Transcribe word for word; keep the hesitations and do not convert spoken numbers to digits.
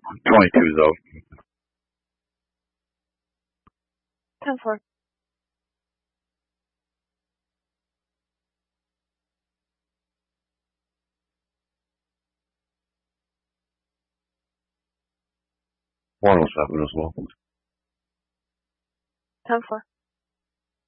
twenty-two is out. ten four. one oh seven as well. ten four.